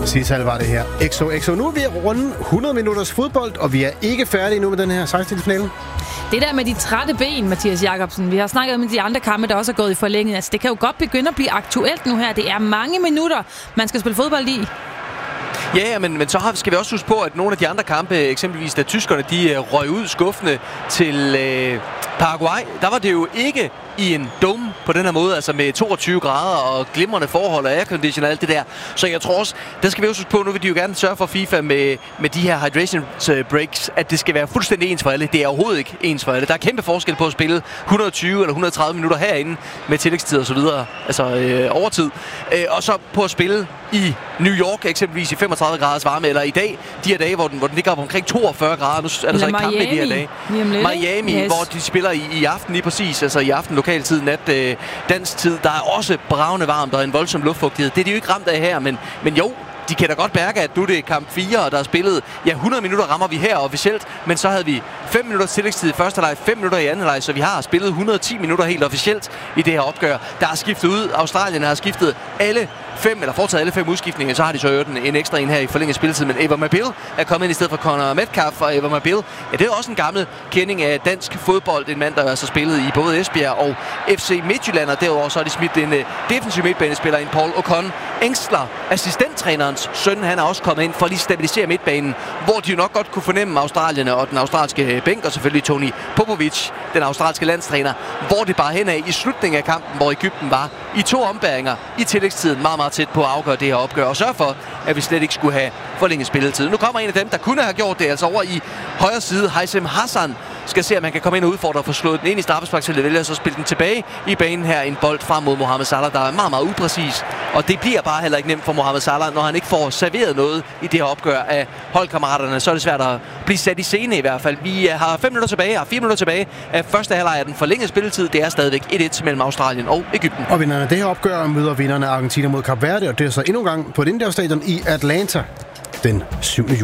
Sital var det her. XOXO. Nu er vi rundt 100 minutters fodbold, og vi er ikke færdige nu med den her 16-finale. Det der med de trætte ben, Mathias Jakobsen. Vi har snakket om de andre kampe, der også er gået i forlænget. Altså, det kan jo godt begynde at blive aktuelt nu her. Det er mange minutter, man skal spille fodbold i. Ja, men så skal vi også huske på, at nogle af de andre kampe, eksempelvis da tyskerne de røg ud skuffende til Paraguay, der var det jo ikke i en dome på den her måde, altså med 22 grader og glimrende forhold og aircondition og alt det der. Så jeg tror også, der skal vi også huske på, nu vil de jo gerne sørge for FIFA med de her hydration breaks, at det skal være fuldstændig ens for alle. Det er overhovedet ikke ens for alle. Der er kæmpe forskel på at spille 120 eller 130 minutter herinde med tillægstid og så videre, altså overtid. Og så på at spille i New York eksempelvis i 35 graders varme, eller i dag, de her dage, hvor den ligger op omkring 42 grader. Nu er der så ikke kampe i de her dage. Miami, yes. Hvor de spiller i aften lige præcis, altså i aften lokaltid, nat dansk tid. Der er også bravende varmt og en voldsom luftfugtighed. Det er de jo ikke ramt af her, men jo, de kan da godt mærke, at nu det er kamp 4, og der er spillet, 100 minutter rammer vi her officielt, men så havde vi 5 minutter tillægstid i første leg, 5 minutter i anden leg, så vi har spillet 110 minutter helt officielt i det her opgør. Der er skiftet ud. Australien har skiftet foretaget alle 5 udskiftninger, så har de så øvet en ekstra en her i forlænget spilletid, men Ever Mabil er kommet ind i stedet for Connor Metcalf, og Ever Mabil, ja, det er også en gammel kending af dansk fodbold, en mand, der altså spillet i både Esbjerg og FC Midtjylland, og derudover så har de smidt en defensiv midtbanespiller, en Paul Ocon Engsler, assistenttrænerens søn, han er også kommet ind for at lige stabilisere midtbanen, hvor de jo nok godt kunne fornemme Australierne og den australske bænk, og selvfølgelig Tony Popovic, den australske landstræner, hvor det bare henad i slutningen af kampen, hvor Egypten var i 2 ombæringer i tillægstiden meget, meget tæt på at afgøre det her opgør, og sørge for, at vi slet ikke skulle have forlænget spilletid. Nu kommer en af dem, der kunne have gjort det, altså over i højre side, Haitham Hassan, skal se, om man kan komme ind og udfordre og få slået den ind i straffesparksfeltet, vælger så spille den tilbage i banen her, en bold frem mod Mohamed Salah, der er meget, meget upræcis, og det bliver bare heller ikke nemt for Mohamed Salah, når han ikke får serveret noget i det her opgør af holdkammeraterne, så er det svært at blive sat i scene i hvert fald. Vi har 5 minutter tilbage, og 4 minutter tilbage af første halvleg af den forlængede spilletid. Det er stadigvæk 1-1 mellem Australien og Egypten. Og vinderne af det her opgør møder vinderne af Argentina mod Kap Verde, og det er så endnu en gang på et indendørsstadion i Atlanta den 7.